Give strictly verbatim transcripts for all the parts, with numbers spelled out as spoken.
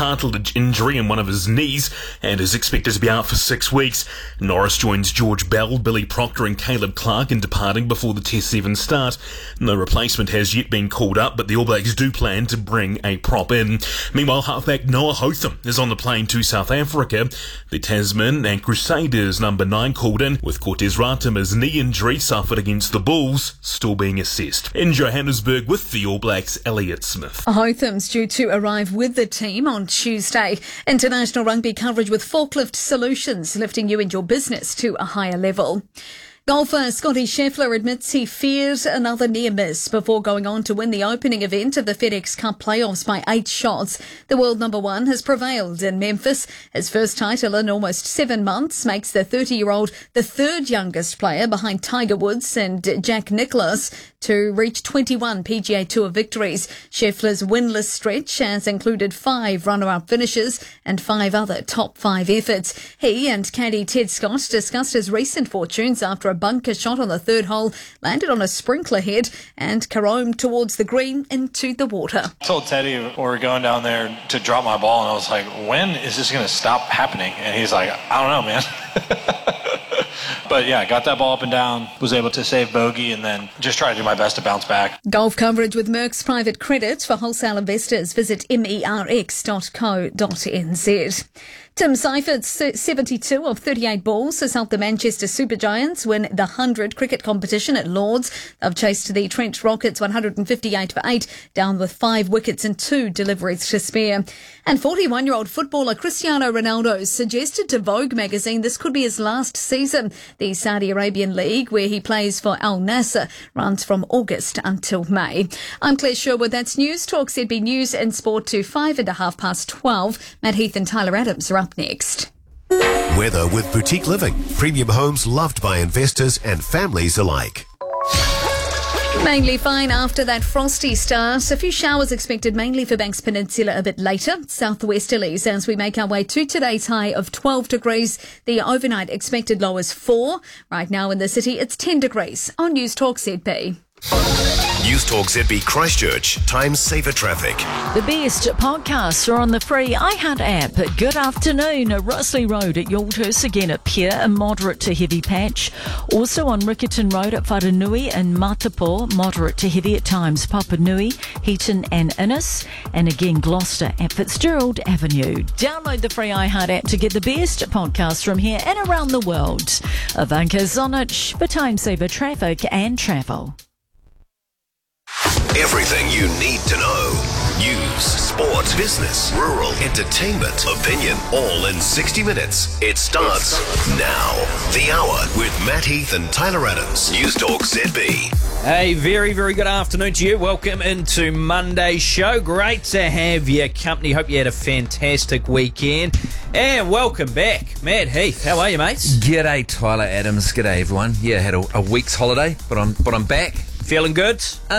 cartilage injury in one of his knees and is expected to be out for six weeks. Norris joins George Bell, Billy Proctor and Caleb Clark in departing before the Test seven start. No replacement has yet been called up, but the All Blacks do plan to bring a prop in. Meanwhile, halfback Noah Hotham is on the plane to South Africa. The Tasman and Crusaders number nine called in, with Cortez Ratima's knee injury suffered against the Bulls still being assessed. In Johannesburg with the All Blacks, Elliot Smith. Hotham's due to arrive with the team on Tuesday. International rugby coverage with Forklift Solutions, lifting you and your business to a higher level. Golfer Scotty Scheffler admits he fears another near miss before going on to win the opening event of the FedEx Cup playoffs by eight shots. The world number one has prevailed in Memphis. His first title in almost seven months makes the thirty-year-old the third youngest player behind Tiger Woods and Jack Nicklaus to reach twenty-one P G A Tour victories. Scheffler's winless stretch has included five runner-up finishes and five other top five efforts. He and caddy Ted Scott discussed his recent fortunes after a bunker shot on the third hole landed on a sprinkler head and caromed towards the green into the water. I told Teddy we were going down there to drop my ball, and I was like, when is this going to stop happening? And he's like, I don't know, man. But yeah, got that ball up and down, was able to save bogey, and then just try to do my best to bounce back. Golf coverage with Merck's Private Credit for wholesale investors. Visit merx dot co dot n z. Tim Seifert's seventy-two of thirty-eight balls has helped the Manchester Super Giants win the one hundred cricket competition at Lords. They've chased the Trent Rockets one hundred fifty-eight for eight, down with five wickets and two deliveries to spare. And forty-one-year-old footballer Cristiano Ronaldo suggested to Vogue magazine this could be his last season. The Saudi Arabian League, where he plays for Al Nassr, runs from August until May. I'm Claire Sherwood. That's News Talk Z B News and Sport to five and a half past twelve. Matt Heath and Tyler Adams are up next. Weather with Boutique Living. Premium homes loved by investors and families alike. Mainly fine after that frosty start. A few showers expected mainly for Banks Peninsula a bit later. Southwesterlies as we make our way to today's high of twelve degrees. The overnight expected low is four. Right now in the city it's ten degrees. On News Talk Z B. News Talk Z B Christchurch. Time saver traffic. The best podcasts are on the free iHeart app. Good afternoon. Russley Road at Yaldhurst, again at Pier, a moderate to heavy patch. Also on Riccarton Road at Wharanui and Matapo, moderate to heavy at times. Papanui, Heaton and Innes. And again Gloucester at Fitzgerald Avenue. Download the free iHeart app to get the best podcasts from here and around the world. Ivanka Zonich for time saver traffic and travel. Everything you need to know. News, sport, business, rural, entertainment, opinion, all in sixty minutes. It starts now. The Hour with Matt Heath and Tyler Adams. News Talk Z B. A very, very good afternoon to you. Welcome into Monday's show. Great to have your company. Hope you had a fantastic weekend. And welcome back, Matt Heath. How are you, mates? G'day, Tyler Adams. G'day, everyone. Yeah, had a, a week's holiday, but I'm but I'm back. Feeling good?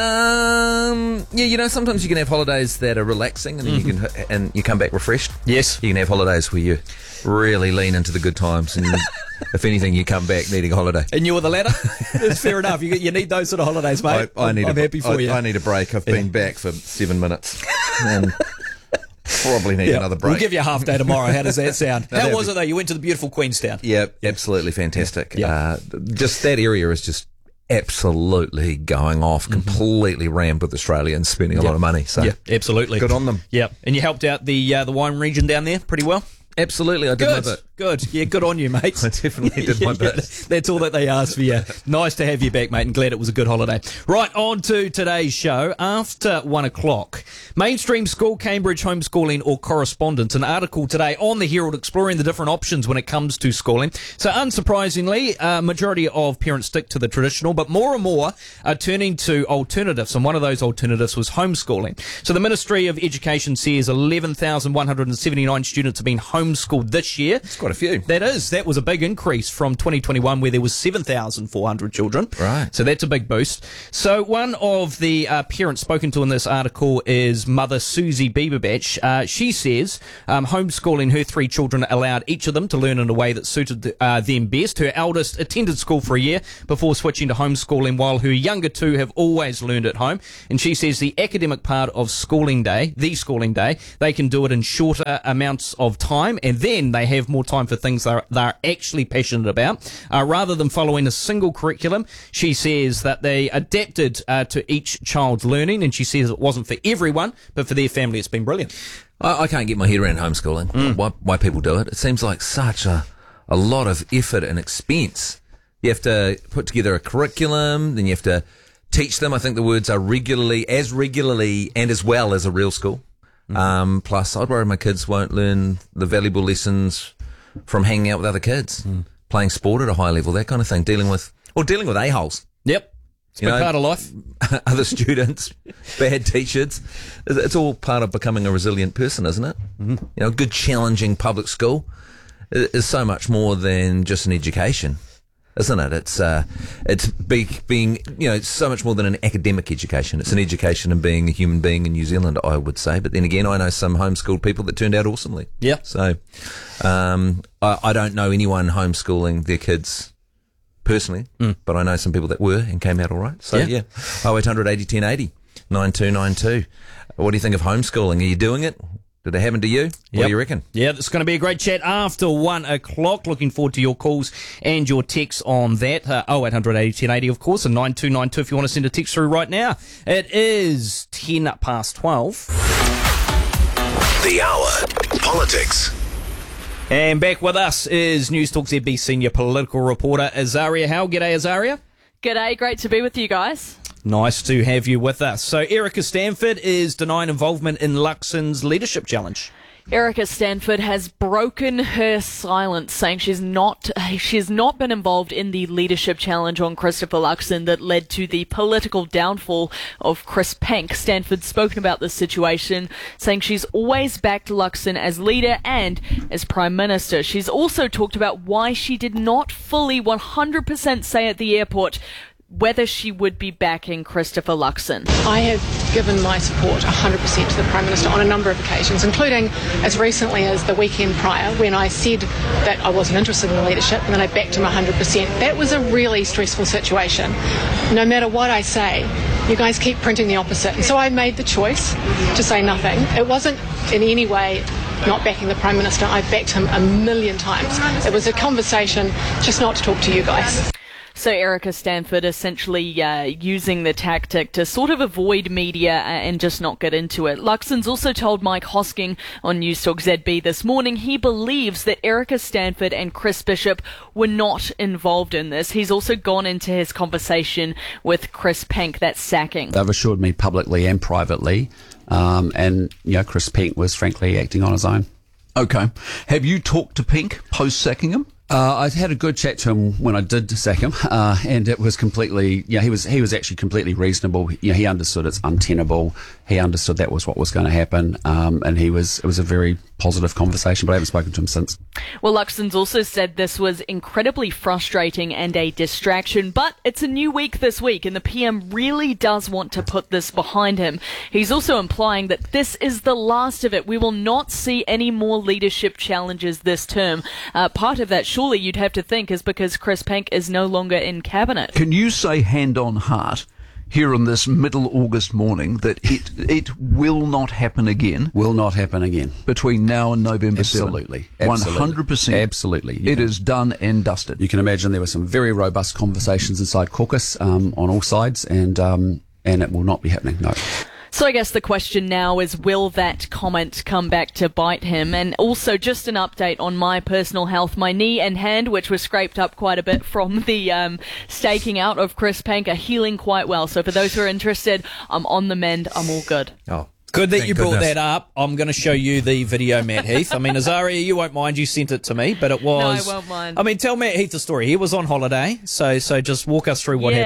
Um, yeah, you know, sometimes you can have holidays that are relaxing, and then mm-hmm. you can and you come back refreshed. Yes, you can have holidays where you really lean into the good times, and if anything, you come back needing a holiday. And you were the latter. It's fair enough. You, you need those sort of holidays, mate. I, I need. I'm a, happy for I, you. I need a break. I've been yeah. back for seven minutes, and probably need yeah. another break. We'll give you a half day tomorrow. How does that sound? no, How was be... it though? You went to the beautiful Queenstown. Yeah, absolutely fantastic. Yeah. Uh, just that area is just absolutely going off, mm-hmm. completely rammed with Australians spending a yep. lot of money. So yeah, absolutely. Good on them. Yeah, and you helped out the uh, the wine region down there pretty well. Absolutely, I did good, my bit. Good, yeah, good on you, mate. I definitely did my bit. Yeah, that's all that they asked for you. Nice to have you back, mate, and glad it was a good holiday. Right, on to today's show. After one o'clock, mainstream school, Cambridge homeschooling or correspondence. An article today on the Herald exploring the different options when it comes to schooling. So unsurprisingly, a majority of parents stick to the traditional, but more and more are turning to alternatives, and one of those alternatives was homeschooling. So the Ministry of Education says eleven thousand one hundred seventy-nine students have been homeschooling homeschooled this year. It's quite a few. That is. That was a big increase from twenty twenty-one, where there was seven thousand four hundred children. Right. So that's a big boost. So one of the uh, parents spoken to in this article is mother Susie Bieberbatch. Uh, she says um, homeschooling her three children allowed each of them to learn in a way that suited uh, them best. Her eldest attended school for a year before switching to homeschooling, while her younger two have always learned at home. And she says the academic part of schooling day, the schooling day, they can do it in shorter amounts of time, and then they have more time for things they're, they're actually passionate about. Uh, rather than following a single curriculum, she says that they adapted uh, to each child's learning, and she says it wasn't for everyone, but for their family it's been brilliant. I, I can't get my head around homeschooling. Mm. Why, why people do it? It seems like such a, a lot of effort and expense. You have to put together a curriculum, then you have to teach them. I think the words are regularly, as regularly and as well as a real school. Mm-hmm. Um, plus, I'd worry my kids won't learn the valuable lessons from hanging out with other kids, mm. playing sport at a high level, that kind of thing, dealing with, or dealing with a-holes. Yep. It's a big part of life. Other students, bad teachers. It's all part of becoming a resilient person, isn't it? Mm-hmm. You know, a good challenging public school is so much more than just an education. Isn't it? It's uh, it's be, being, you know, it's so much more than an academic education. It's an education in being a human being in New Zealand, I would say. But then again, I know some homeschooled people that turned out awesomely. Yeah. So um, I, I don't know anyone homeschooling their kids personally, mm. but I know some people that were and came out all right. So yeah, yeah. oh eight hundred eighty ten eighty nine two nine two. What do you think of homeschooling? Are you doing it? Did it happen to you? What yep. do you reckon? Yeah, it's going to be a great chat after one o'clock. Looking forward to your calls and your texts on that. Uh, oh eight hundred eighty ten eighty, of course, and nine two nine two if you want to send a text through right now. It is ten past twelve. The Hour. Politics. And back with us is News Talk Z B senior political reporter Azaria Howe. G'day, Azaria. G'day, great to be with you guys. Nice to have you with us. So Erica Stanford is denying involvement in Luxon's leadership challenge. Erica Stanford has broken her silence, saying she's not she's not been involved in the leadership challenge on Christopher Luxon that led to the political downfall of Chris Pank. Stanford's spoken about this situation, saying she's always backed Luxon as leader and as Prime Minister. She's also talked about why she did not fully one hundred percent say at the airport whether she would be backing Christopher Luxon. I have given my support one hundred percent to the Prime Minister on a number of occasions, including as recently as the weekend prior when I said that I wasn't interested in the leadership and then I backed him one hundred percent. That was a really stressful situation. No matter what I say, you guys keep printing the opposite. And so I made the choice to say nothing. It wasn't in any way not backing the Prime Minister. I backed him a million times. It was a conversation just not to talk to you guys. So Erica Stanford essentially uh, using the tactic to sort of avoid media and just not get into it. Luxon's also told Mike Hosking on News Talk Z B this morning he believes that Erica Stanford and Chris Bishop were not involved in this. He's also gone into his conversation with Chris Pank, that sacking. They've assured me publicly and privately, um, and you know, Chris Pank was frankly acting on his own. Okay. Have you talked to Pank post-sacking him? Uh, I had a good chat to him when I did sack him, uh, and it was completely, yeah, he was he was actually completely reasonable. You know, he understood it's untenable. He understood that was what was going to happen, um, and he was it was a very positive conversation, but I haven't spoken to him since. Well, Luxon's also said this was incredibly frustrating and a distraction, but it's a new week this week, and the P M really does want to put this behind him. He's also implying that this is the last of it. We will not see any more leadership challenges this term. Uh, part of that, surely you'd have to think, is because Chris Pank is no longer in cabinet. Can you say hand on heart here on this middle August morning that it it will not happen again? Will not happen again. Between now and November seventh? Absolutely. one hundred percent. Absolutely. You it can, is done and dusted. You can imagine there were some very robust conversations inside caucus um, on all sides, and um, and it will not be happening, no. So I guess the question now is, will that comment come back to bite him? And also just an update on my personal health. My knee and hand, which were scraped up quite a bit from the um, staking out of Chris Pank, are healing quite well. So for those who are interested, I'm on the mend. I'm all good. Oh, good that you brought goodness. that up. I'm going to show you the video, Matt Heath. I mean, Azaria, you won't mind. You sent it to me, but it was... No, I won't mind. I mean, tell Matt Heath the story. He was on holiday, so so just walk us through what yeah. happened.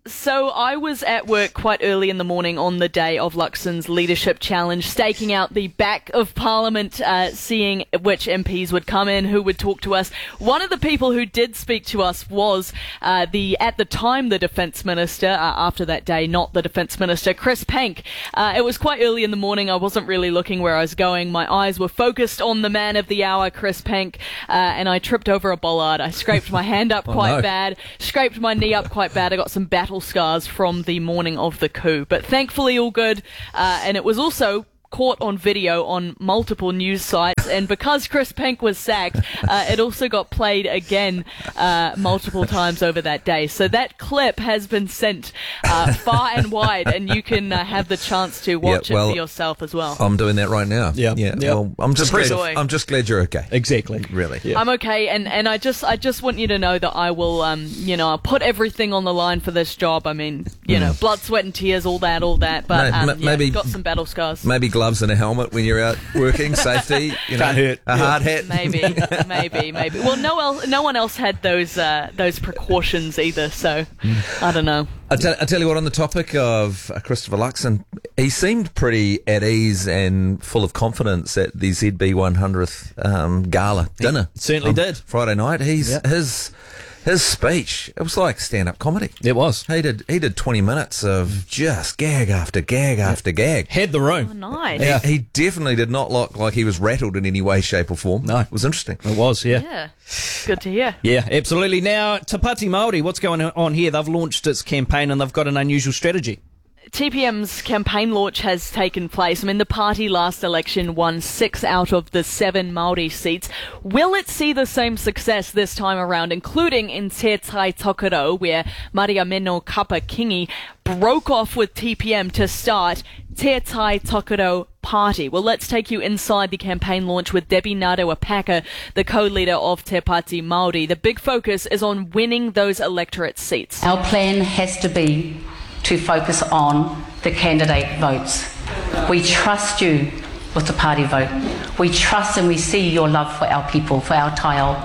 So I was at work quite early in the morning on the day of Luxon's Leadership Challenge, staking out the back of Parliament, uh, seeing which M Ps would come in, who would talk to us. One of the people who did speak to us was uh, the, at the time, the Defence Minister, uh, after that day, not the Defence Minister, Chris Pank. Uh, it was quite early in the morning. I wasn't really looking where I was going. My eyes were focused on the man of the hour, Chris Pank, uh, and I tripped over a bollard. I scraped my hand up quite oh, no. bad, scraped my knee up quite bad. I got some battle scars from the morning of the coup, but thankfully all good. Uh, and it was also caught on video on multiple news sites, and because Chris Pank was sacked, uh, it also got played again uh, multiple times over that day. So that clip has been sent uh, far and wide, and you can uh, have the chance to watch Yeah, well, it for yourself as well. I'm doing that right now. Yeah. yeah. Yeah. Well, I'm just glad, Enjoy. I'm just glad you're okay. Exactly. Really. Yeah. I'm okay, and, and I just I just want you to know that I will, um, you know, I'll put everything on the line for this job. I mean, you know, blood, sweat, and tears, all that, all that. But No, um, m- yeah, maybe- got some battle scars. Maybe gloves and a helmet when you're out working, safety. You know, Can't hurt. A hard hat. Maybe, maybe, maybe. Well, no, el- no one else had those uh, those precautions either, so I don't know. I tell, I tell you what, on the topic of uh, Christopher Luxon, he seemed pretty at ease and full of confidence at the Z B one hundredth um, gala dinner. He certainly on did. Friday night. He's Yeah. his his speech. It was like stand-up comedy. It was. He did he did twenty minutes of just gag after gag after gag. Had the room. Oh, nice. He, Yeah. he definitely did not look like he was rattled in any way, shape, or form. No. It was interesting. It was, yeah. Yeah, good to hear. Yeah, absolutely. Now, Te Pāti Māori, what's going on here? They've launched its campaign and they've got an unusual strategy. T P M's campaign launch has taken place. I mean, the party last election won six out of the seven Māori seats. Will it see the same success this time around, including in Te Tai Tokoro, where Maria Meno Kapa Kingi broke off with T P M to start Te Tai Tokoro Party? Well, let's take you inside the campaign launch with Debbie Narewa-Packer, the co-leader of Te Pāti Māori. The big focus is on winning those electorate seats. Our plan has to be to focus on the candidate votes. We trust you with the party vote. We trust and we see your love for our people, for our taiao.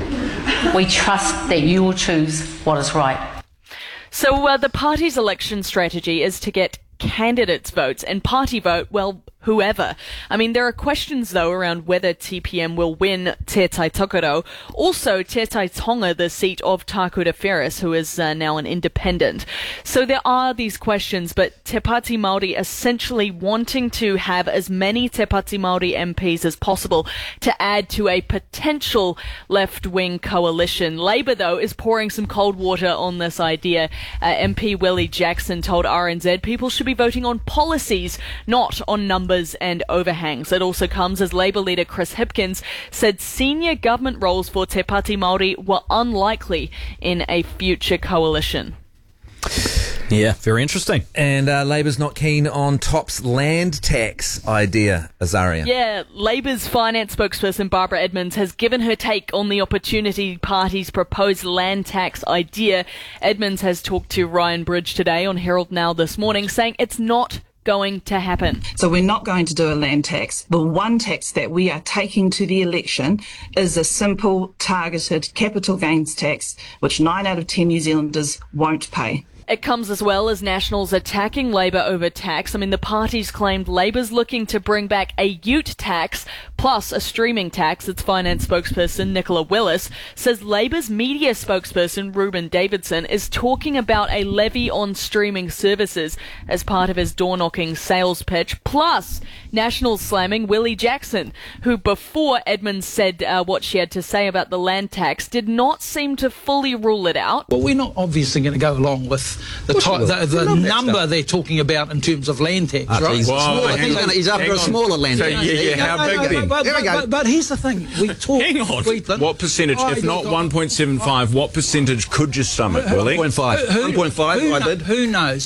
We trust that you will choose what is right. So uh, the party's election strategy is to get candidates' votes, and party vote, well, whoever. I mean, there are questions, though, around whether T P M will win Te Tai Tokoro. Also, Te Tai Tonga, the seat of Tākura Ferris, who is uh, now an independent. So there are these questions, but Te Pāti Māori essentially wanting to have as many Te Pāti Māori M Ps as possible to add to a potential left-wing coalition. Labour, though, is pouring some cold water on this idea. Uh, M P Willie Jackson told R N Z people should be voting on policies, not on numbers and overhangs. It also comes as Labour leader Chris Hipkins said senior government roles for Te Pāti Māori were unlikely in a future coalition. Yeah, very interesting. And uh, Labour's not keen on Top's land tax idea, Azaria. Yeah, Labour's finance spokesperson Barbara Edmonds has given her take on the Opportunity Party's proposed land tax idea. Edmonds has talked to Ryan Bridge today on Herald Now this morning, saying it's not going to happen. So we're not going to do a land tax. The one tax that we are taking to the election is a simple, targeted capital gains tax, which nine out of ten New Zealanders won't pay. It comes as well as Nationals attacking Labour over tax. I mean, the party's claimed Labour's looking to bring back a ute tax plus a streaming tax. Its finance spokesperson, Nicola Willis, says Labour's media spokesperson, Ruben Davidson, is talking about a levy on streaming services as part of his door-knocking sales pitch. Plus, Nationals slamming Willie Jackson, who before Edmonds said uh, what she had to say about the land tax, did not seem to fully rule it out. Well, we're not obviously going to go along with the, ty- the, the number they're talking about in terms of land tax, Uh, right? he's smaller. He's, gonna, he's after a smaller land So, tax. yeah, yeah, how No, no, big no, then? But, There we but, go. but, but here's the thing: we talk. Hang on. We, What percentage, I if not look, one point seven five, what percentage could you stomach, Willie? one point five. Who, one point five, who, I kno- did. Who knows?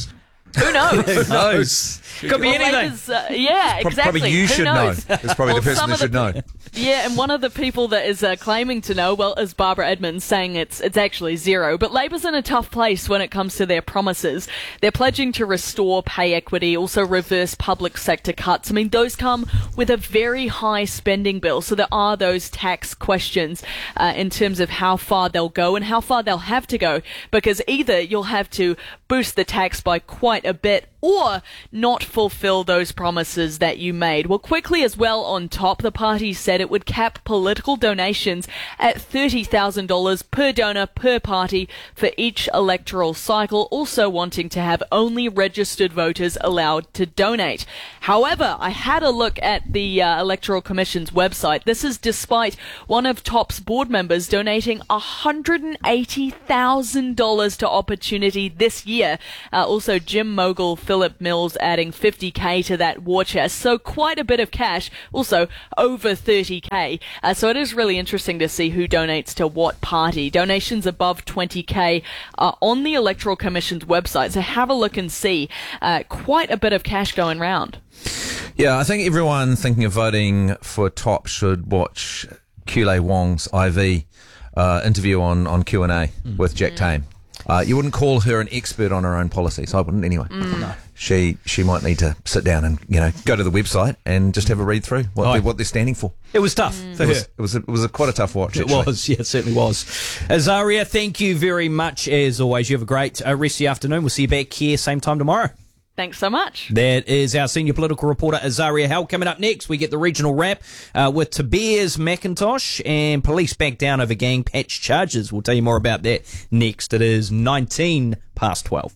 Who knows? Who knows? Could be Well, anything. Labour's, uh, yeah, Pro- exactly. Probably you Who should knows? know. It's probably Well, the person some that of should the- know. Yeah, and one of the people that is uh, claiming to know, well, is Barbara Edmonds, saying it's it's actually zero. But Labour's in a tough place when it comes to their promises. They're pledging to restore pay equity, also reverse public sector cuts. I mean, those come with a very high spending bill. So there are those tax questions uh, in terms of how far they'll go and how far they'll have to go. Because either you'll have to boost the tax by quite a bit or not fulfill those promises that you made. Well, quickly as well on top, the party said it would cap political donations at thirty thousand dollars per donor per party for each electoral cycle, also wanting to have only registered voters allowed to donate. However, I had a look at the uh, Electoral Commission's website. This is despite one of TOP's board members donating one hundred eighty thousand dollars to Opportunity this year. Uh, also, Jim Mogul Philip Mills adding fifty K to that war chest, so quite a bit of cash, also over thirty K. Uh, so it is really interesting to see who donates to what party. Donations above twenty K are on the Electoral Commission's website, so have a look and see. Uh, quite a bit of cash going round. Yeah, I think everyone thinking of voting for Top should watch Kule Wong's I V uh, interview on, on Q and A mm. with Jack mm. Tame. Uh, you wouldn't call her an expert on her own policies. I wouldn't anyway. Mm. No. She she might need to sit down and, you know, go to the website and just have a read through what, Oh. they're, what they're standing for. It was tough Mm. for It her. was, it was, a, it was a quite a tough watch, It actually. was, yeah, it certainly was. Azaria, thank you very much as always. You have a great uh, rest of the afternoon. We'll see you back here same time tomorrow. Thanks so much. That is our senior political reporter, Azaria Hell. Coming up next, we get the regional wrap uh, with Tobias McIntosh, and police back down over gang patch charges. We'll tell you more about that next. It is nineteen past twelve.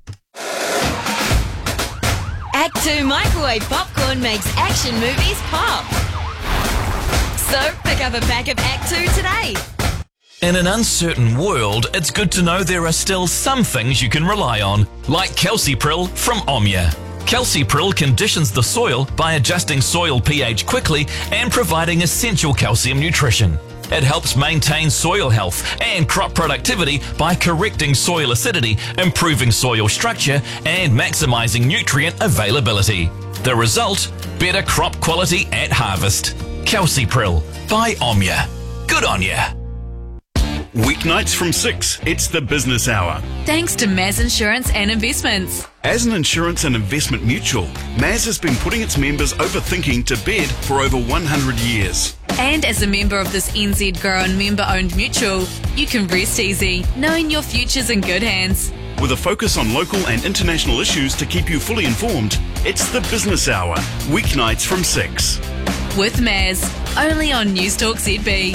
Act two microwave popcorn makes action movies pop. So pick up a pack of Act two today. In an uncertain world, it's good to know there are still some things you can rely on, like Calcipril from Omnia. Calcipril conditions the soil by adjusting soil pH quickly and providing essential calcium nutrition. It helps maintain soil health and crop productivity by correcting soil acidity, improving soil structure, and maximizing nutrient availability. The result? Better crop quality at harvest. Calcipril by Omnia. Good on ya. Weeknights from six, it's the business hour. Thanks to Maz Insurance and Investments. As an insurance and investment mutual, Maz has been putting its members over thinking to bed for over one hundred years. And as a member of this N Z grown member-owned mutual, you can rest easy, knowing your future's in good hands. With a focus on local and international issues to keep you fully informed, it's the business hour, weeknights from six. With Maz, only on News Talk Z B.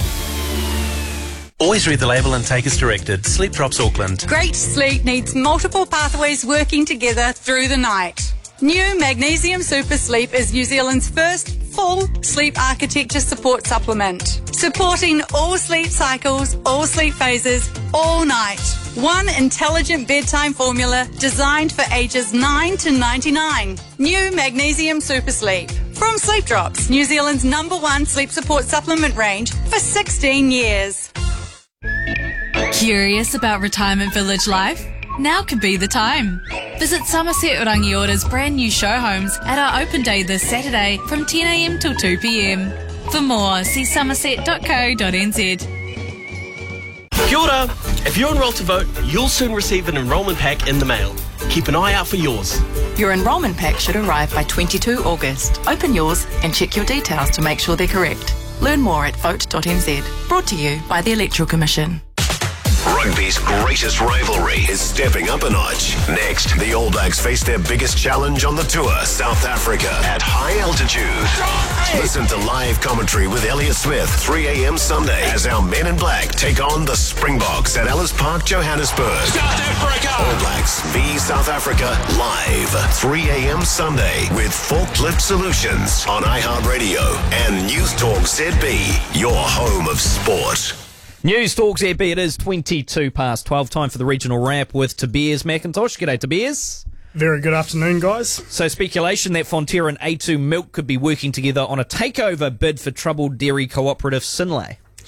Always read the label and take as directed. Sleep Drops Auckland. Great sleep needs multiple pathways working together through the night. New Magnesium Super Sleep is New Zealand's first full sleep architecture support supplement, supporting all sleep cycles, all sleep phases, all night. One intelligent bedtime formula designed for ages nine to ninety-nine. New Magnesium Super Sleep. From Sleep Drops, New Zealand's number one sleep support supplement range for sixteen years. Curious about retirement village life? Now could be the time. Visit Somerset Rangiора's brand new show homes at our open day this Saturday from ten a m till two p m. For more, see somerset dot co dot n z. Kia ora. If you're enrolled to vote, you'll soon receive an enrolment pack in the mail. Keep an eye out for yours. Your enrolment pack should arrive by the twenty-second of August. Open yours and check your details to make sure they're correct. Learn more at vote dot n z. Brought to you by the Electoral Commission. Rugby's greatest rivalry is stepping up a notch. Next, the All Blacks face their biggest challenge on the tour, South Africa, at high altitude. Listen to live commentary with Elliot Smith, three a m Sunday, as our men in black take on the Springboks at Ellis Park, Johannesburg. South Africa! All Blacks v South Africa, live, three a m Sunday, with Forklift Solutions on iHeartRadio and News Talk Z B, your home of sport. News Talk Z B, it is twenty-two past twelve. Time for the regional wrap with Tobias McIntosh. G'day, Tobias. Very good afternoon, guys. So speculation that Fonterra and A two Milk could be working together on a takeover bid for troubled dairy cooperative Synlait.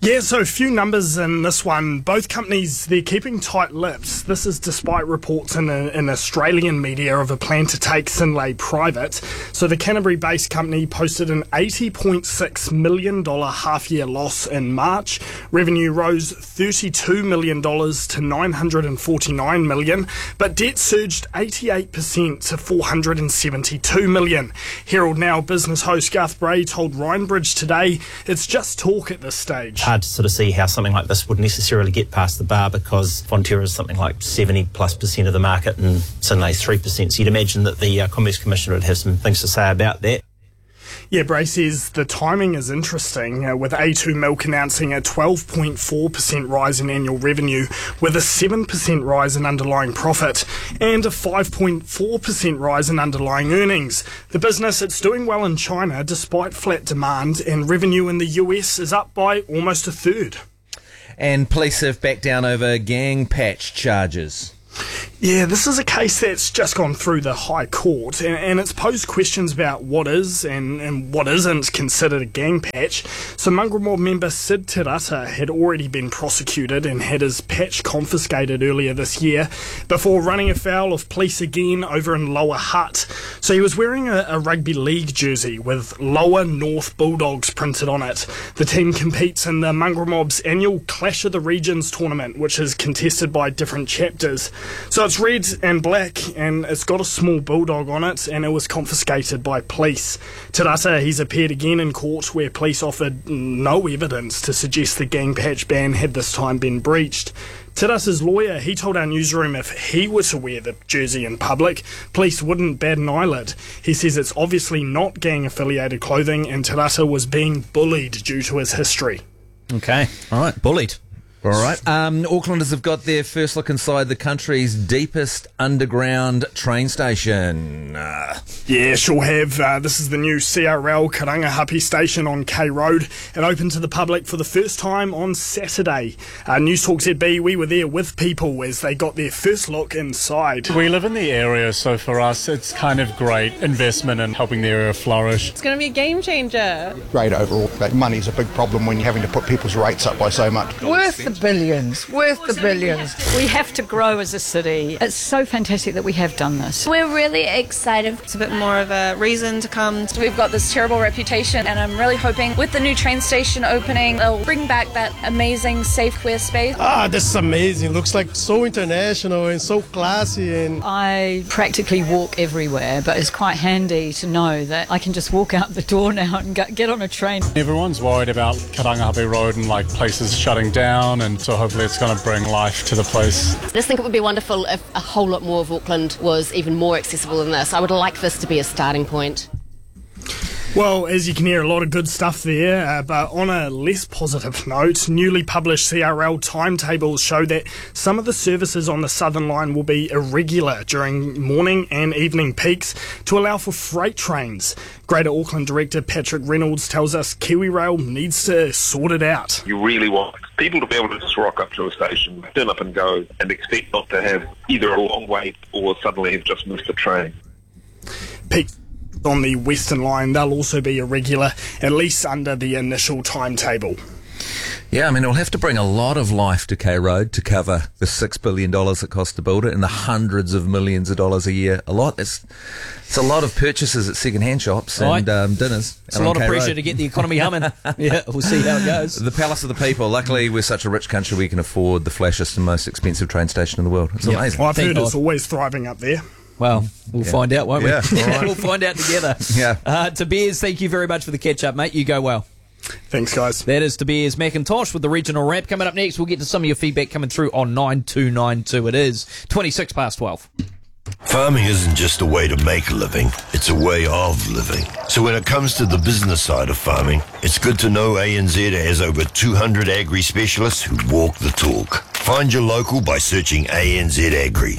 Yeah, so a few numbers in this one. Both companies, they're keeping tight-lipped. This is despite reports in, a, in Australian media of a plan to take Synlait private. So the Canterbury-based company posted an eighty point six million dollars half-year loss in March. Revenue rose thirty-two million dollars to nine hundred forty-nine million dollars, but debt surged eighty-eight percent to four hundred seventy-two million dollars. Herald Now business host Garth Bray told Rhinebridge today it's just talk at this stage. Hard to sort of see how something like this would necessarily get past the bar, because Fonterra is something like seventy plus percent of the market and Synlait's three percent. So you'd imagine that the uh, Commerce Commissioner would have some things to say about that. Yeah, Bray says the timing is interesting, uh, with A two Milk announcing a twelve point four percent rise in annual revenue, with a seven percent rise in underlying profit and a five point four percent rise in underlying earnings. The business, it's doing well in China despite flat demand, and revenue in the U S is up by almost a third. And police have backed down over gang patch charges. Yeah, this is a case that's just gone through the High Court, and, and it's posed questions about what is and, and what isn't considered a gang patch. So Mongrel Mob member Sid Terata had already been prosecuted and had his patch confiscated earlier this year before running afoul of police again over in Lower Hutt. So he was wearing a, a rugby league jersey with Lower North Bulldogs printed on it. The team competes in the Mongrel Mob's annual Clash of the Regions tournament, which is contested by different chapters. So it's red and black, and it's got a small bulldog on it, and it was confiscated by police. Terata, he's appeared again in court, where police offered no evidence to suggest the gang patch ban had this time been breached. Terata's lawyer, he told our newsroom if he were to wear the jersey in public, police wouldn't bat an eyelid. He says it's obviously not gang-affiliated clothing, and Terata was being bullied due to his history. Okay, all right, bullied. All right. Um, Aucklanders have got their first look inside the country's deepest underground train station. Uh, yeah, sure have. Uh, this is the new C R L Karangahape station on K Road. It opened to the public for the first time on Saturday. Uh, News Talk Z B, we were there with people as they got their first look inside. We live in the area, so for us it's kind of great investment in helping the area flourish. It's going to be a game changer. Great overall. Like, money's a big problem when you're having to put people's rates up by so much. Worth the billions, worth the billions. We have to grow as a city. It's so fantastic that we have done this. We're really excited. It's a bit more of a reason to come. We've got this terrible reputation, and I'm really hoping with the new train station opening, they'll bring back that amazing safe queer space. Ah, this is amazing. Looks like so international and so classy. And I practically walk everywhere, but it's quite handy to know that I can just walk out the door now and get on a train. Everyone's worried about Karangahape Road and like places shutting down, and so hopefully it's going to bring life to the place. I just think it would be wonderful if a whole lot more of Auckland was even more accessible than this. I would like this to be a starting point. Well, as you can hear, a lot of good stuff there, uh, but on a less positive note, newly published C R L timetables show that some of the services on the Southern Line will be irregular during morning and evening peaks to allow for freight trains. Greater Auckland Director Patrick Reynolds tells us KiwiRail needs to sort it out. You really want people to be able to just rock up to a station, turn up and go, and expect not to have either a long wait or suddenly have just missed a train. Peaks on the Western Line, they'll also be irregular, at least under the initial timetable. Yeah, I mean, it'll have to bring a lot of life to K Road to cover the six billion dollars it costs to build it and the hundreds of millions of dollars a year. A lot. It's, it's a lot of purchases at second-hand shops right. and um, dinners. It's a lot of pressure Road. to get the economy humming. Yeah, we'll see how it goes. The Palace of the People. Luckily, we're such a rich country we can afford the flashiest and most expensive train station in the world. It's yep. amazing. Well, I've Thank heard God. It's always thriving up there. Well, we'll yeah. find out, won't we? Yeah, right. We'll find out together. Yeah. Uh, Tobias, thank you very much for the catch-up, mate. You go well. Thanks, guys. That is Tobias McIntosh with the regional wrap. Coming up next, we'll get to some of your feedback coming through on nine two nine two. It is twenty-six past twelve. Farming isn't just a way to make a living, it's a way of living. So when it comes to the business side of farming, it's good to know A N Z has over two hundred agri specialists who walk the talk. Find your local by searching A N Z Agri.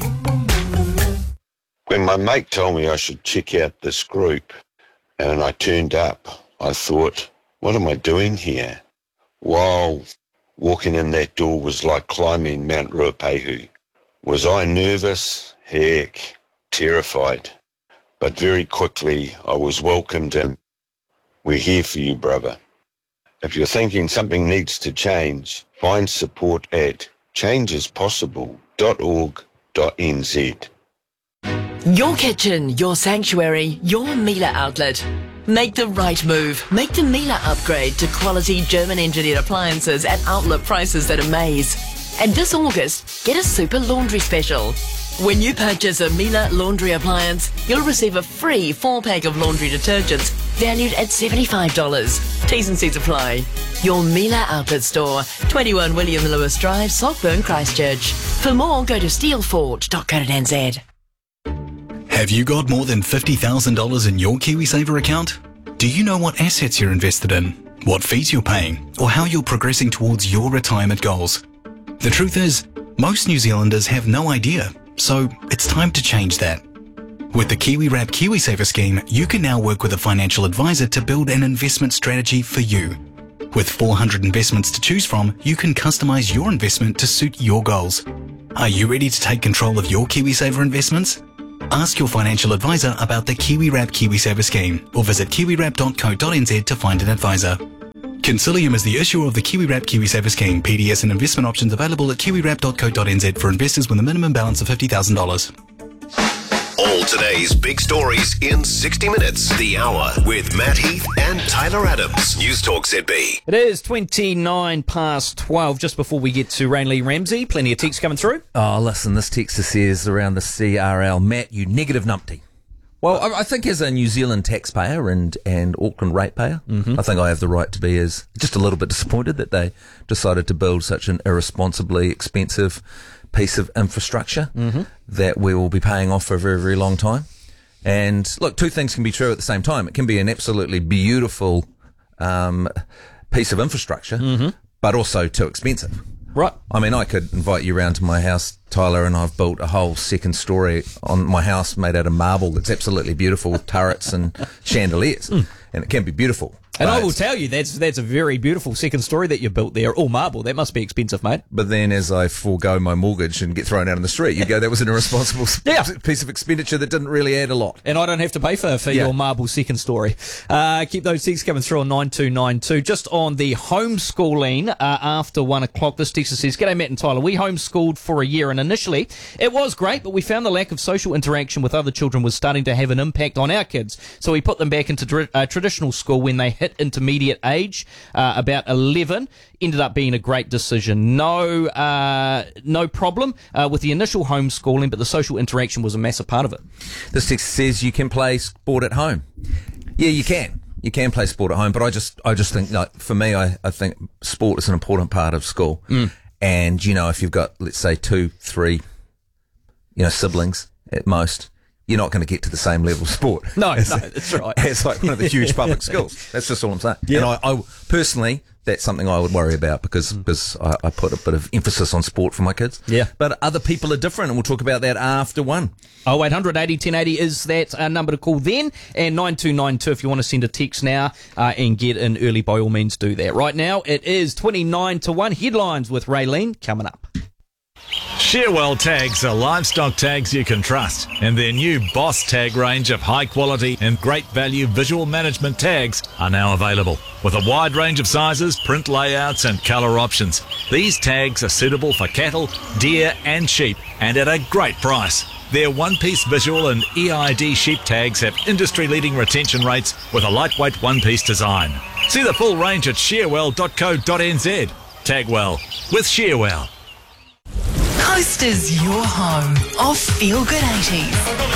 When my mate told me I should check out this group and I turned up, I thought, what am I doing here? Wow, walking in that door was like climbing Mount Ruapehu. Was I nervous? Heck, terrified. But very quickly I was welcomed in. We're here for you, brother. If you're thinking something needs to change, find support at changes possible dot org dot n z. Your kitchen, your sanctuary, your Miele outlet. Make the right move. Make the Miele upgrade to quality German-engineered appliances at outlet prices that amaze. And this August, get a super laundry special. When you purchase a Miele laundry appliance, you'll receive a free four-pack of laundry detergents valued at seventy-five dollars. T's and C's apply. Your Miele outlet store, twenty-one William Lewis Drive, Saltburn, Christchurch. For more, go to steelforge dot co dot n z. Have you got more than fifty thousand dollars in your KiwiSaver account? Do you know what assets you're invested in, what fees you're paying, or how you're progressing towards your retirement goals? The truth is, most New Zealanders have no idea, so it's time to change that. With the KiwiWrap KiwiSaver scheme, you can now work with a financial advisor to build an investment strategy for you. With four hundred investments to choose from, you can customize your investment to suit your goals. Are you ready to take control of your KiwiSaver investments? Ask your financial advisor about the KiwiWrap KiwiSaver scheme or visit kiwiwrap dot co dot n z to find an advisor. Consilium is the issuer of the KiwiWrap KiwiSaver scheme. P D S and investment options available at kiwiwrap dot co dot n z for investors with a minimum balance of fifty thousand dollars. All today's big stories in sixty minutes. The Hour with Matt Heath and Tyler Adams. News Talk Z B. It is twenty-nine past twelve, just before we get to Rain Lee Ramsey. Plenty of texts coming through. Oh, listen, this texter says around the C R L, Matt, you negative numpty. Well, I, I think as a New Zealand taxpayer and, and Auckland ratepayer, mm-hmm. I think I have the right to be as just a little bit disappointed that they decided to build such an irresponsibly expensive piece of infrastructure mm-hmm. that we will be paying off for a very, very long time. And look, two things can be true at the same time. It can be an absolutely beautiful um, piece of infrastructure, mm-hmm. but also too expensive. Right. I mean, I could invite you around to my house, Tyler, and I've built a whole second story on my house made out of marble that's absolutely beautiful, with turrets and chandeliers. Mm. And it can be beautiful. And I will tell you, that's that's a very beautiful second story that you built there, all marble. That must be expensive, mate. But then as I forego my mortgage and get thrown out on the street, you go, that was an irresponsible yeah. piece of expenditure that didn't really add a lot. And I don't have to pay for, for yeah. your marble second story. Uh, keep those texts coming through on nine two nine two. Just on the homeschooling uh, after one o'clock, this texter says, G'day, Matt and Tyler. We homeschooled for a year, and initially it was great, but we found the lack of social interaction with other children was starting to have an impact on our kids. So we put them back into tra- uh, traditional school when they hit intermediate age, uh, about eleven. Ended up being a great decision. No uh, no problem uh, with the initial homeschooling, but the social interaction was a massive part of it. This text says you can play sport at home. Yeah, you can. You can play sport at home, but I just I just think, like, for me, I, I think sport is an important part of school. Mm. And, you know, if you've got, let's say, two, three, you know, siblings at most, you're not going to get to the same level of sport. No, as, no, that's right. It's like one of the huge public schools. That's just all I'm saying. Yeah. And I, I personally, that's something I would worry about because, because I, I put a bit of emphasis on sport for my kids. Yeah. But other people are different, and we'll talk about that after one. oh eight hundred eighty ten eighty is that uh, number to call then, and nine two nine two if you want to send a text now uh, and get in early, by all means do that. Right now, it is twenty-nine to one. Headlines with Raylene coming up. Shearwell tags are livestock tags you can trust, and their new Boss tag range of high quality and great value visual management tags are now available. With a wide range of sizes, print layouts and colour options, these tags are suitable for cattle, deer and sheep, and at a great price. Their one-piece visual and E I D sheep tags have industry-leading retention rates with a lightweight one-piece design. See the full range at shearwell dot co dot n z. Tag well with Shearwell. Coast is your home of Feel Good eighties.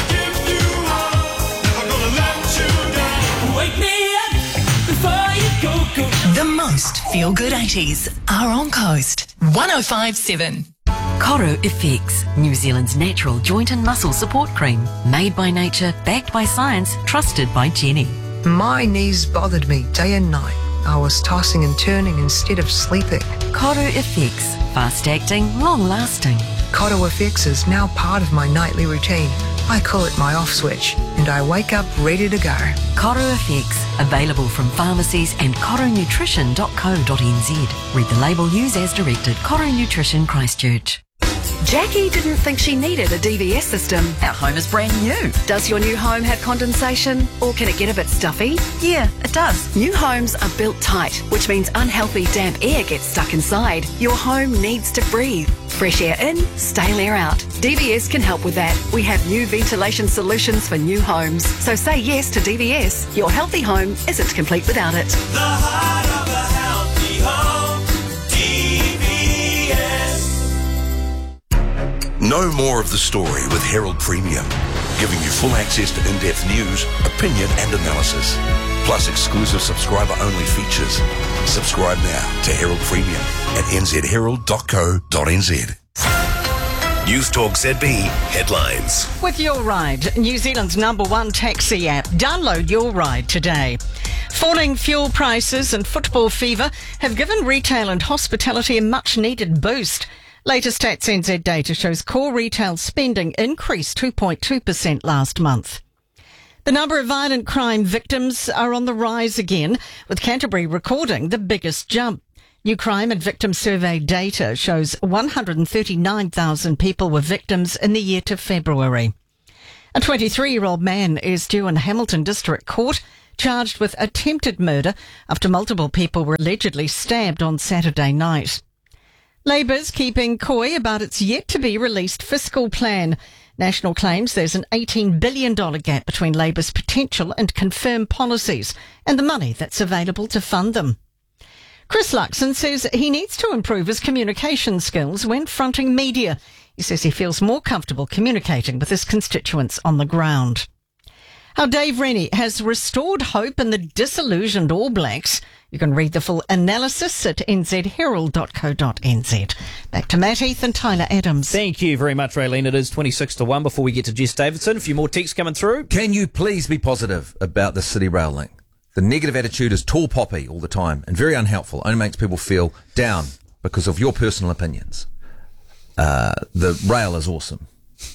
Wake me up before you go, go. The most Feel Good eighties are on Coast one oh five point seven. Koru Effects, New Zealand's natural joint and muscle support cream. Made by nature, backed by science, trusted by Jenny. My knees bothered me day and night. I was tossing and turning instead of sleeping. Koru Effects, fast-acting, long-lasting. Koru Effects is now part of my nightly routine. I call it my off switch, and I wake up ready to go. Koru Effects, available from pharmacies and koru nutrition dot co dot n z. Read the label, use as directed. Koru Nutrition Christchurch. Jackie didn't think she needed a D V S system. Our home is brand new. Does your new home have condensation, or can it get a bit stuffy? Yeah, it does. New homes are built tight, which means unhealthy damp air gets stuck inside. Your home needs to breathe. Fresh air in, stale air out. D V S can help with that. We have new ventilation solutions for new homes. So say yes to D V S. Your healthy home isn't complete without it. The heart of a healthy home, D V S. Know more of the story with Herald Premium, giving you full access to in-depth news, opinion and analysis, plus exclusive subscriber-only features. Subscribe now to Herald Premium at n z herald dot co dot n z. News Talk Z B headlines. With Your Ride, New Zealand's number one taxi app. Download Your Ride today. Falling fuel prices and football fever have given retail and hospitality a much-needed boost. Latest Stats N Z data shows core retail spending increased two point two percent last month. The number of violent crime victims are on the rise again, with Canterbury recording the biggest jump. New crime and victim survey data shows one hundred thirty-nine thousand people were victims in the year to February. A twenty-three-year-old man is due in Hamilton District Court, charged with attempted murder after multiple people were allegedly stabbed on Saturday night. Labour's keeping coy about its yet-to-be-released fiscal plan. National claims there's an eighteen billion dollars gap between Labour's potential and confirmed policies and the money that's available to fund them. Chris Luxon says he needs to improve his communication skills when fronting media. He says he feels more comfortable communicating with his constituents on the ground. How Dave Rennie has restored hope in the disillusioned All Blacks. You can read the full analysis at n z herald dot co dot n z. Back to Matt Heath and Tyler Adams. Thank you very much, Raylene. It is twenty-six to one before we get to Jess Davidson. A few more texts coming through. Can you please be positive about the City Rail link? The negative attitude is tall poppy all the time and very unhelpful. Only makes people feel down because of your personal opinions. Uh, the rail is awesome.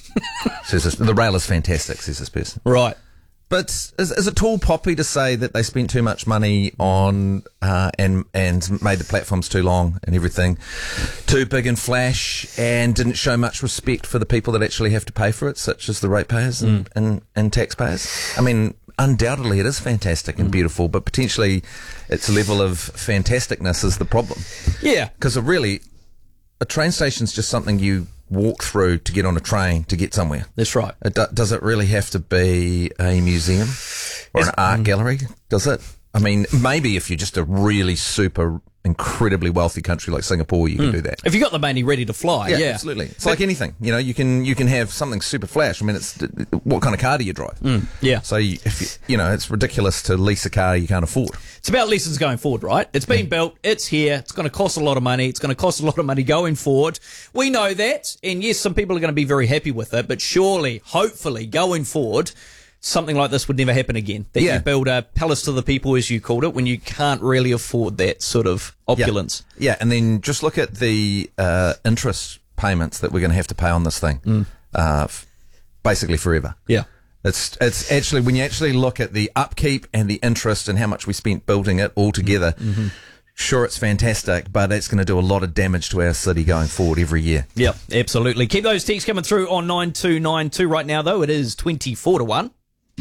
says this, the rail is fantastic, says this person. Right. But is, is it tall poppy to say that they spent too much money on uh, and and made the platforms too long and everything too big and flash and didn't show much respect for the people that actually have to pay for it, such as the ratepayers and, Mm. and, and taxpayers? I mean, undoubtedly it is fantastic and beautiful, but potentially its level of fantasticness is the problem. Yeah. Because really, a train station's just something you walk through to get on a train to get somewhere. That's right. It do, does it really have to be a museum or It's- an art gallery? Does it? I mean, maybe if you're just a really super, incredibly wealthy country like Singapore, you can Mm. do that. If you got the money ready to fly, yeah. absolutely. It's like anything. You know, you can you can have something super flash. I mean, it's what kind of car do you drive? Mm, yeah. So you, if you, you know, it's ridiculous to lease a car you can't afford. It's about lessons going forward, right? It's been built, it's here, it's going to cost a lot of money, it's going to cost a lot of money going forward. We know that, and yes, some people are going to be very happy with it, but surely, hopefully, going forward, something like this would never happen again. That Yeah. you build a palace to the people, as you called it, when you can't really afford that sort of opulence. Yeah, yeah. And then just look at the uh, interest payments that we're going to have to pay on this thing, Mm. uh, f- basically forever. Yeah. It's it's actually, when you actually look at the upkeep and the interest and how much we spent building it all together, Mm-hmm. sure, it's fantastic, but it's going to do a lot of damage to our city going forward every year. Yep, absolutely. Keep those texts coming through on nine two nine two. Right now, though, it is twenty-four to one.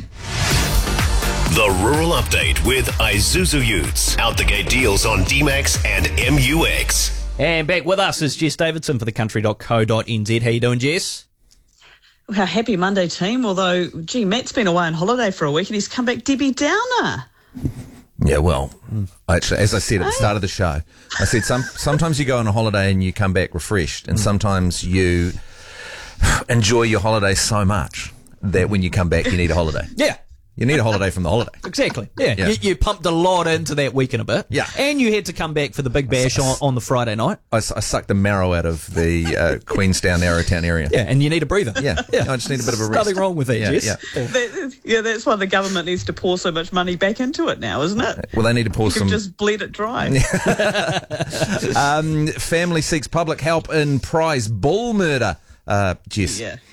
The Rural Update with Isuzu Utes. Out the gate deals on D MAX and M U X. And back with us is Jess Davidson for the country dot co dot n z. How you doing, Jess? Well, happy Monday, team. Although, gee, Matt's been away on holiday for a week and he's come back Debbie Downer. Yeah, well, I actually, as I said at the start of the show, I said some sometimes you go on a holiday and you come back refreshed, and sometimes you enjoy your holiday so much that when you come back, you need a holiday. Yeah. You need a holiday from the holiday. Exactly. Yeah. Yeah. You, you pumped a lot into that week and a bit. Yeah. And you had to come back for the big bash on, on the Friday night. I, s- I sucked the marrow out of the uh, Queenstown, Arrowtown area. Yeah, and you need a breather. Yeah, Yeah. I just need a bit of a rest. Nothing wrong with that, Yeah, Jess. yeah. That, yeah, that's why the government needs to pour so much money back into it now, isn't it? Well, they need to pour You some. can just bleed it dry. um, family seeks public help in prize bull murder. Uh, Jess. Yeah.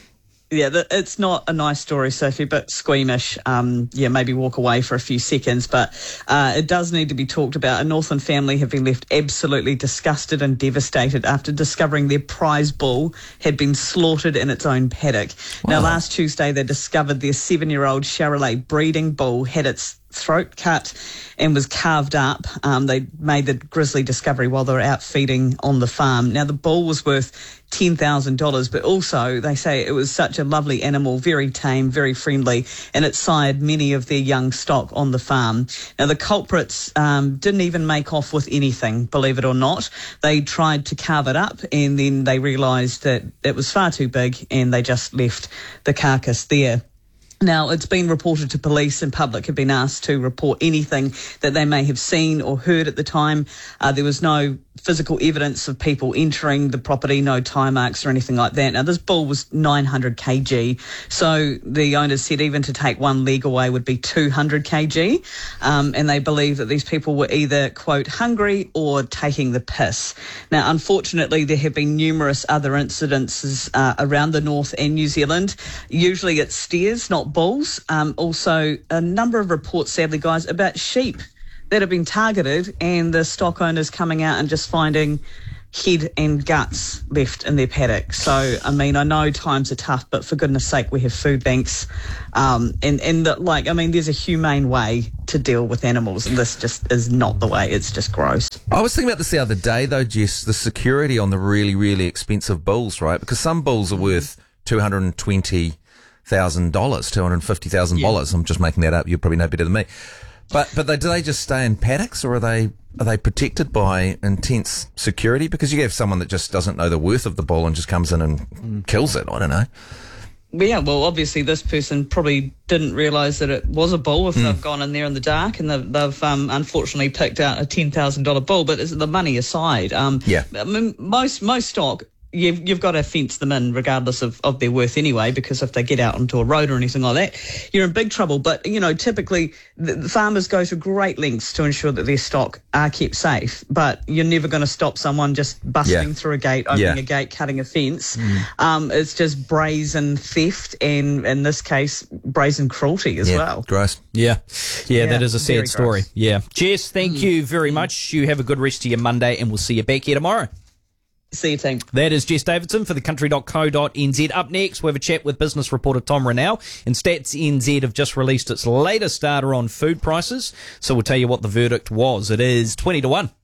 Yeah, the, it's not a nice story, Sophie, but squeamish. Um, yeah, maybe walk away for a few seconds, but uh, it does need to be talked about. A Northland family have been left absolutely disgusted and devastated after discovering their prize bull had been slaughtered in its own paddock. Wow. Now, last Tuesday, they discovered their seven-year-old Charolais breeding bull had its throat cut and was carved up. Um, they made the grisly discovery while they were out feeding on the farm. Now, the bull was worth ten thousand dollars, but also they say it was such a lovely animal, very tame, very friendly, and it sired many of their young stock on the farm. Now, the culprits um, didn't even make off with anything, believe it or not. They tried to carve it up, and then they realised that it was far too big, and they just left the carcass there. Now, it's been reported to police, and public have been asked to report anything that they may have seen or heard at the time. Uh, there was no physical evidence of people entering the property, no tire marks or anything like that. Now, this bull was nine hundred kilograms, so the owners said even to take one leg away would be two hundred kilograms, um, and they believe that these people were either, quote, hungry or taking the piss. Now, unfortunately, there have been numerous other incidences uh, around the north and New Zealand. Usually it's steers, not bulls. Um, also, a number of reports, sadly, guys, about sheep that have been targeted, and the stock owners coming out and just finding head and guts left in their paddock. So, I mean, I know times are tough, but for goodness sake, we have food banks. Um, and, and the, like, I mean, there's a humane way to deal with animals, and this just is not the way. It's just gross. I was thinking about this the other day, though, Jess, the security on the really, really expensive bulls, right? Because some bulls are worth two hundred twenty thousand dollars, two hundred fifty thousand dollars. Yeah. I'm just making that up. You probably know better than me. But but they, do they just stay in paddocks, or are they are they protected by intense security? Because you have someone that just doesn't know the worth of the bull and just comes in and mm. kills it. I don't know. Yeah, well, obviously this person probably didn't realise that it was a bull if mm. they've gone in there in the dark, and they've, they've um, unfortunately picked out a ten thousand dollars bull. But is the money aside, um, yeah, I mean, most most stock, You've, you've got to fence them in regardless of, of their worth anyway, because if they get out onto a road or anything like that, you're in big trouble. But, you know, typically the, the farmers go to great lengths to ensure that their stock are kept safe, but you're never going to stop someone just busting yeah. through a gate, opening yeah. a gate, cutting a fence. Mm. Um, it's just brazen theft, and in this case, brazen cruelty as yeah. well. Gross. Yeah. yeah. Yeah, that is a very sad story. gross. Yeah. Jess, thank Mm. you very much. You have a good rest of your Monday, and we'll see you back here tomorrow. See you, team. That is Jess Davidson for the country dot co dot n z. Up next, we have a chat with business reporter Tom Rennell. And Stats N Z have just released its latest data on food prices. So we'll tell you what the verdict was. It is twenty to one.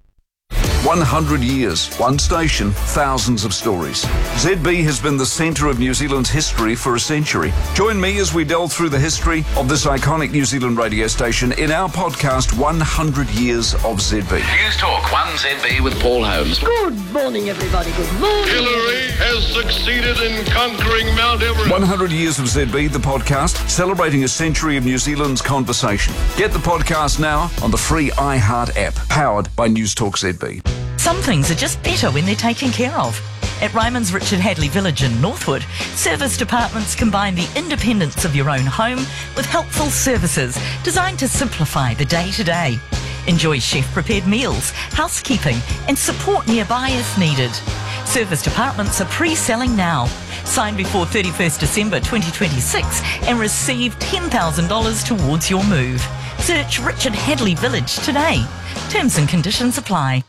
one hundred years, one station, thousands of stories. Z B has been the centre of New Zealand's history for a century. Join me as we delve through the history of this iconic New Zealand radio station in our podcast, one hundred years of Z B. News Talk one Z B with Paul Holmes. Good morning, everybody. Good morning. Hillary has succeeded in conquering Mount Everest. one hundred years of Z B, the podcast, celebrating a century of New Zealand's conversation. Get the podcast now on the free iHeart app, powered by News Talk Z B. Some things are just better when they're taken care of. At Ryman's Richard Hadley Village in Northwood, service departments combine the independence of your own home with helpful services designed to simplify the day-to-day. Enjoy chef-prepared meals, housekeeping and support nearby if needed. Service departments are pre-selling now. Sign before thirty-first December twenty twenty-six and receive ten thousand dollars towards your move. Search Richard Hadley Village today. Terms and conditions apply.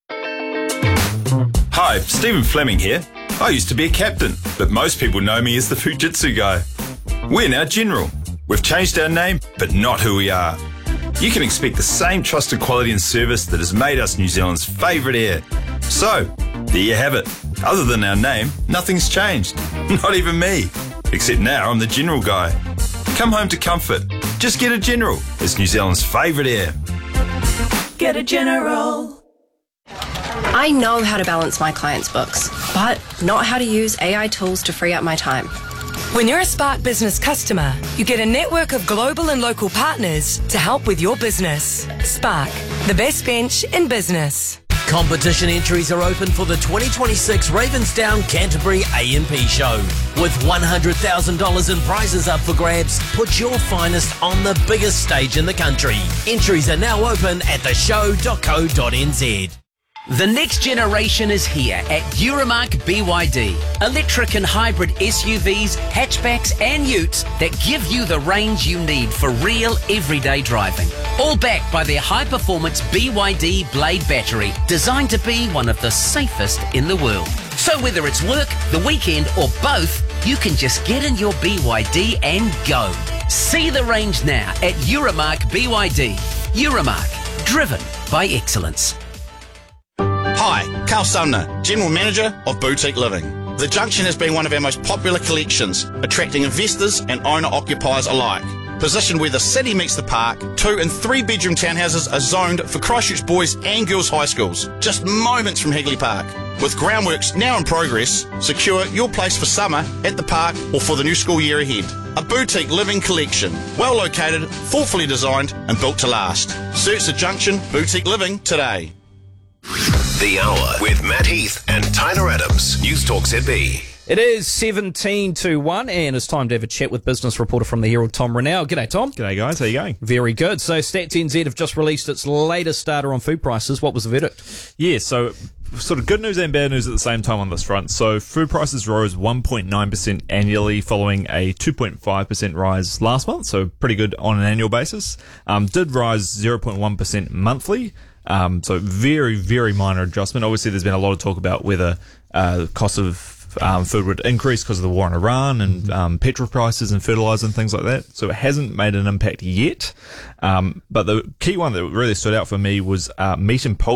Hi, Stephen Fleming here. I used to be a captain, but most people know me as the Fujitsu guy. We're now General. We've changed our name, but not who we are. You can expect the same trusted quality and service that has made us New Zealand's favourite air. So, there you have it. Other than our name, nothing's changed. Not even me. Except now I'm the General guy. Come home to comfort. Just get a General. It's New Zealand's favourite air. Get a General. I know how to balance my clients' books, but not how to use A I tools to free up my time. When you're a Spark Business customer, you get a network of global and local partners to help with your business. Spark, the best bench in business. Competition entries are open for the twenty twenty-six Ravensdown Canterbury A and P Show. With one hundred thousand dollars in prizes up for grabs, put your finest on the biggest stage in the country. Entries are now open at the show dot co dot n z. The next generation is here at Euromark B Y D. Electric and hybrid S U Vs, hatchbacks and utes that give you the range you need for real everyday driving. All backed by their high-performance B Y D Blade battery, designed to be one of the safest in the world. So whether it's work, the weekend or both, you can just get in your B Y D and go. See the range now at Euromark B Y D. Euromark, driven by excellence. Hi, Carl Sumner, General Manager of Boutique Living. The Junction has been one of our most popular collections, attracting investors and owner-occupiers alike. Positioned where the city meets the park, two and three bedroom townhouses are zoned for Christchurch boys and girls high schools, just moments from Hagley Park. With groundworks now in progress, secure your place for summer at the park or for the new school year ahead. A boutique living collection, well located, thoughtfully designed and built to last. Search the Junction Boutique Living today. The Hour with Matt Heath and Tyler Adams. News Talk Z B. It is seventeen to one, and it's time to have a chat with business reporter from the Herald, Tom Renau. G'day, Tom. G'day, guys. How you going? Very good. So Stats N Z have just released its latest data on food prices. What was the verdict? Yeah, so sort of good news and bad news at the same time on this front. So food prices rose one point nine percent annually following a two point five percent rise last month, so pretty good on an annual basis. Um, did rise zero point one percent monthly. Um, so very, very minor adjustment. Obviously, there's been a lot of talk about whether uh, the cost of um, food would increase because of the war in Iran and um, petrol prices and fertilizer and things like that. So it hasn't made an impact yet. Um, but the key one that really stood out for me was uh, meat and poultry.